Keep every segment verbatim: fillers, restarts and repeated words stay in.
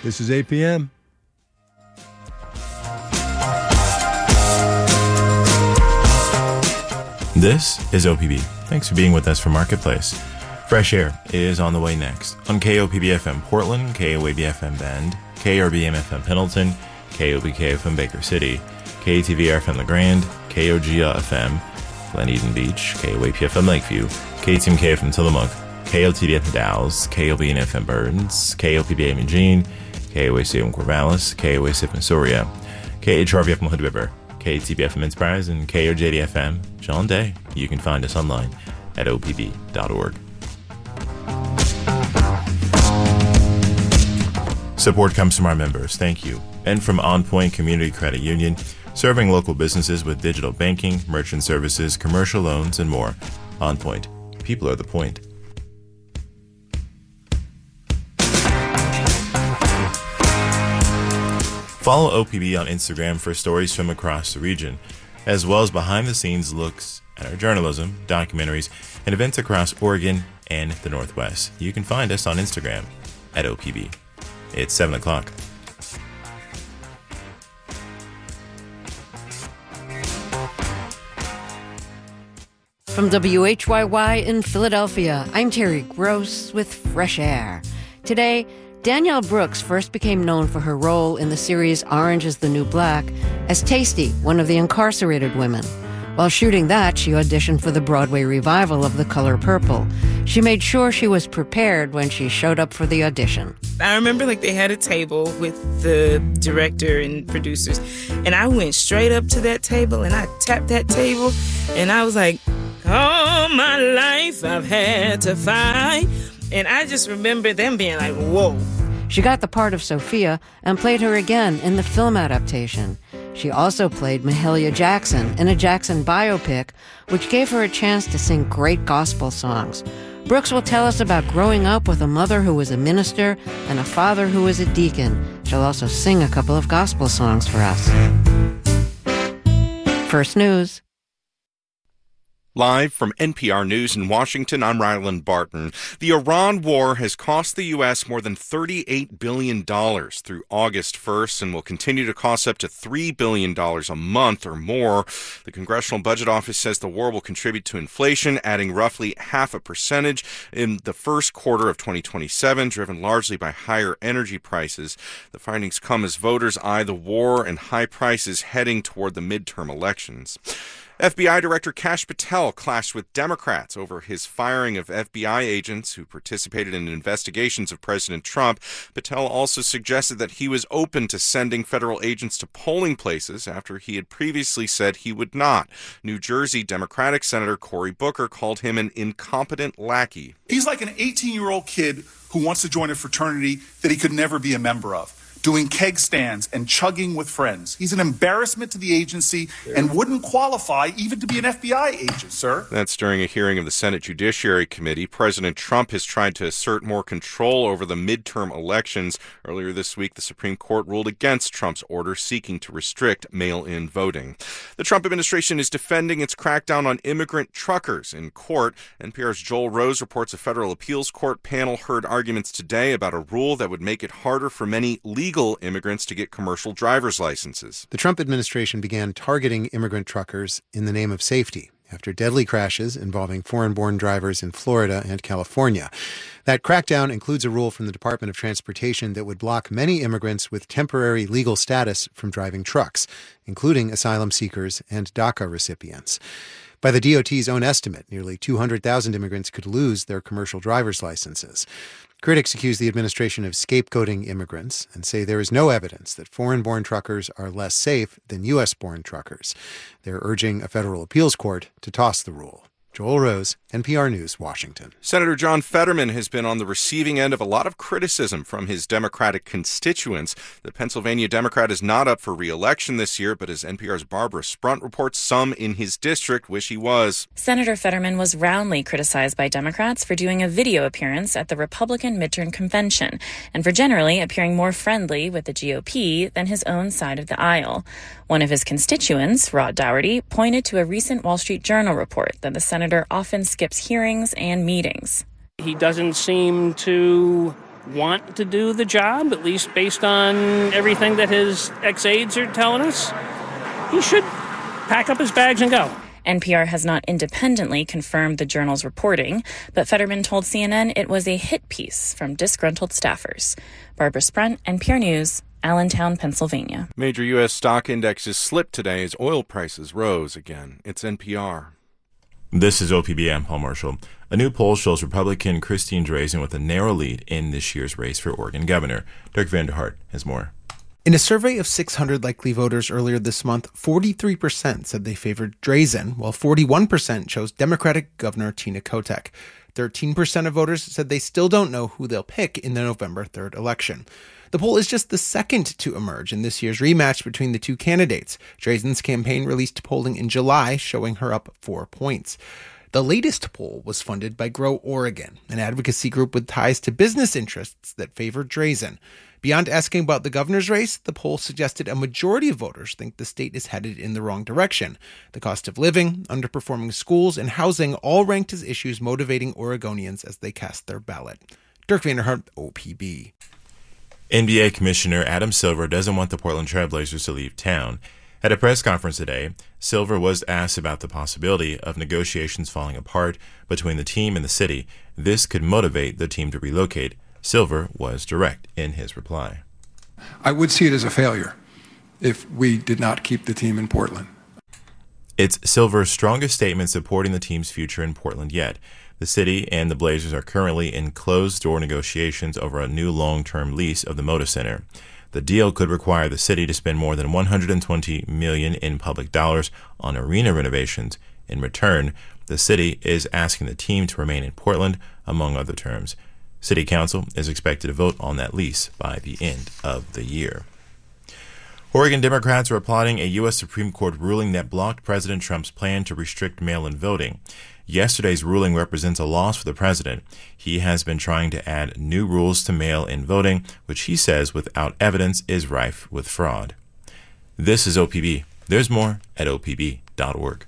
This is eight p.m. This is O P B. Thanks for being with us for Marketplace. Fresh Air is on the way next on K O P B F M Portland, K O A B F M Bend, K R B M F M Pendleton, K O B K F M Baker City, K A T V R F M La Grande, K O G L F M Glen Eden Beach, K O A P F M Lakeview, K T M K F M Tillamook, K O T D F M Dalles, K O B N F M Burns, K O P B A Eugene, K O A C F M Corvallis, K O A C F M Soria, K H R V F M Hood River, K T B F M Enterprise, and K O J D F M John Day. You can find us online at O P B dot org. Support comes from our members, thank you, and from On Point Community Credit Union, serving local businesses with digital banking, merchant services, commercial loans, and more. On Point. People are the point. Follow O P B on Instagram for stories from across the region, as well as behind-the-scenes looks at our journalism, documentaries, and events across Oregon and the Northwest. You can find us on Instagram at O P B. It's seven o'clock. From W H Y Y in Philadelphia, I'm Terry Gross with Fresh Air. Today, Danielle Brooks first became known for her role in the series Orange is the New Black as Tasty, one of the incarcerated women. While shooting that, she auditioned for the Broadway revival of The Color Purple. She made sure she was prepared when she showed up for the audition. I remember like they had a table with the director and producers, and I went straight up to that table and I tapped that table and I was like, all my life I've had to fight. And I just remember them being like, whoa. She got the part of Sophia and played her again in the film adaptation. She also played Mahalia Jackson in a Jackson biopic, which gave her a chance to sing great gospel songs. Brooks will tell us about growing up with a mother who was a minister and a father who was a deacon. She'll also sing a couple of gospel songs for us. First News. Live from N P R News in Washington, I'm Ryland Barton. The Iran war has cost the U S more than thirty-eight billion dollars through August first and will continue to cost up to three billion dollars a month or more. The Congressional Budget Office says the war will contribute to inflation, adding roughly half a percentage in the first quarter of twenty twenty-seven, driven largely by higher energy prices. The findings come as voters eye the war and high prices heading toward the midterm elections. F B I Director Kash Patel clashed with Democrats over his firing of F B I agents who participated in investigations of President Trump. Patel also suggested that he was open to sending federal agents to polling places after he had previously said he would not. New Jersey Democratic Senator Cory Booker called him an incompetent lackey. He's like an eighteen-year-old kid who wants to join a fraternity that he could never be a member of, doing keg stands and chugging with friends. He's an embarrassment to the agency and wouldn't qualify even to be an F B I agent, sir. That's during a hearing of the Senate Judiciary Committee. President Trump has tried to assert more control over the midterm elections. Earlier this week, the Supreme Court ruled against Trump's order seeking to restrict mail-in voting. The Trump administration is defending its crackdown on immigrant truckers in court. N P R's Joel Rose reports a federal appeals court panel heard arguments today about a rule that would make it harder for many legal immigrants to get commercial driver's licenses. The Trump administration began targeting immigrant truckers in the name of safety after deadly crashes involving foreign-born drivers in Florida and California. That crackdown includes a rule from the Department of Transportation that would block many immigrants with temporary legal status from driving trucks, including asylum seekers and DACA recipients. By the D O T's own estimate, nearly two hundred thousand immigrants could lose their commercial driver's licenses. Critics accuse the administration of scapegoating immigrants and say there is no evidence that foreign-born truckers are less safe than U S-born truckers. They're urging a federal appeals court to toss the rule. Joel Rose, N P R News, Washington. Senator John Fetterman has been on the receiving end of a lot of criticism from his Democratic constituents. The Pennsylvania Democrat is not up for re-election this year, but as N P R's Barbara Sprunt reports, some in his district wish he was. Senator Fetterman was roundly criticized by Democrats for doing a video appearance at the Republican midterm convention and for generally appearing more friendly with the G O P than his own side of the aisle. One of his constituents, Rod Dougherty, pointed to a recent Wall Street Journal report that the senator often skips hearings and meetings. He doesn't seem to want to do the job, at least based on everything that his ex-aides are telling us, he should pack up his bags and go. N P R has not independently confirmed the Journal's reporting, but Fetterman told C N N it was a hit piece from disgruntled staffers. Barbara Sprunt, N P R News, Allentown, Pennsylvania. Major U S stock indexes slipped today as oil prices rose again. It's N P R. This is O P B. I'm Paul Marshall. A new poll shows Republican Christine Drazan with a narrow lead in this year's race for Oregon governor. Dirk Vanderhart has more. In a survey of six hundred likely voters earlier this month, forty-three percent said they favored Drazan, while forty-one percent chose Democratic Governor Tina Kotek. thirteen percent of voters said they still don't know who they'll pick in the November third election. The poll is just the second to emerge in this year's rematch between the two candidates. Drazan's campaign released polling in July showing her up four points. The latest poll was funded by Grow Oregon, an advocacy group with ties to business interests that favor Drazan. Beyond asking about the governor's race, the poll suggested a majority of voters think the state is headed in the wrong direction. The cost of living, underperforming schools, and housing all ranked as issues motivating Oregonians as they cast their ballot. Dirk Vanderhart, O P B. N B A Commissioner Adam Silver doesn't want the Portland Trailblazers to leave town. At a press conference today, Silver was asked about the possibility of negotiations falling apart between the team and the city. This could motivate the team to relocate. Silver was direct in his reply. I would see it as a failure if we did not keep the team in Portland. It's Silver's strongest statement supporting the team's future in Portland yet. The city and the Blazers are currently in closed-door negotiations over a new long-term lease of the Moda Center. The deal could require the city to spend more than one hundred twenty million dollars in public dollars on arena renovations. In return, the city is asking the team to remain in Portland, among other terms. City Council is expected to vote on that lease by the end of the year. Oregon Democrats are applauding a U S Supreme Court ruling that blocked President Trump's plan to restrict mail-in voting. Yesterday's ruling represents a loss for the president. He has been trying to add new rules to mail-in voting, which he says, without evidence, is rife with fraud. This is O P B. There's more at O P B dot org.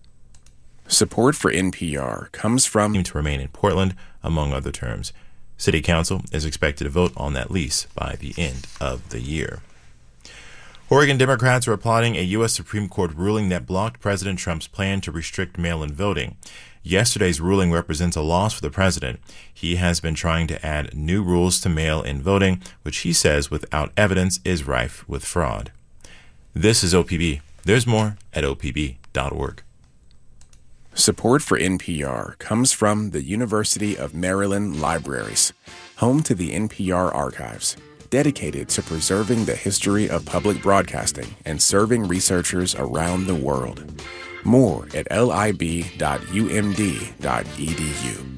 Support for N P R comes from to remain in Portland, among other terms. City Council is expected to vote on that lease by the end of the year. Oregon Democrats are applauding a U S Supreme Court ruling that blocked President Trump's plan to restrict mail-in voting. Yesterday's ruling represents a loss for the president. He has been trying to add new rules to mail-in voting, which he says, without evidence, is rife with fraud. This is O P B. There's more at O P B dot org. Support for N P R comes from the University of Maryland Libraries, home to the N P R archives, dedicated to preserving the history of public broadcasting and serving researchers around the world. More at lib dot u m d dot e d u.